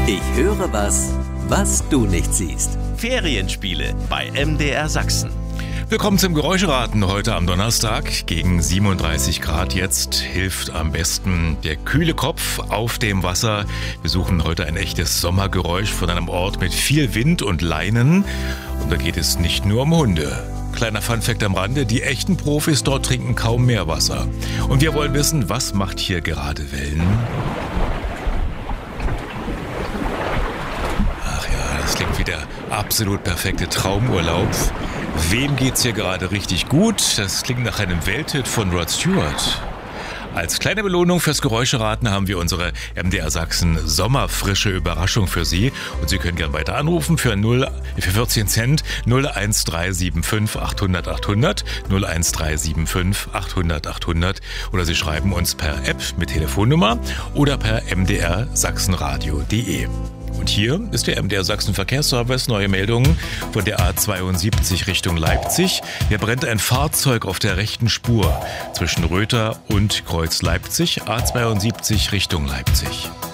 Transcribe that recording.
Ich höre was, was du nicht siehst. Ferienspiele bei MDR Sachsen. Willkommen zum Geräuscheraten heute am Donnerstag. Gegen 37 Grad jetzt hilft am besten der kühle Kopf auf dem Wasser. Wir suchen heute ein echtes Sommergeräusch von einem Ort mit viel Wind und Leinen. Und da geht es nicht nur um Hunde. Kleiner Funfact am Rande, die echten Profis dort trinken kaum Meerwasser. Und wir wollen wissen, was macht hier gerade Wellen? Ach ja, das klingt wie der absolut perfekte Traumurlaub. Wem geht's hier gerade richtig gut? Das klingt nach einem Welthit von Rod Stewart. Als kleine Belohnung fürs Geräuscheraten haben wir unsere MDR Sachsen Sommerfrische Überraschung für Sie. Und Sie können gerne weiter anrufen für 14 Cent 01375 800 800 01375 800 800 oder Sie schreiben uns per App mit Telefonnummer oder per mdrsachsenradio.de. Und hier ist der MDR Sachsen Verkehrsservice. Neue Meldungen von der A72 Richtung Leipzig. Hier brennt ein Fahrzeug auf der rechten Spur zwischen Röther und Kreuz Leipzig. A72 Richtung Leipzig.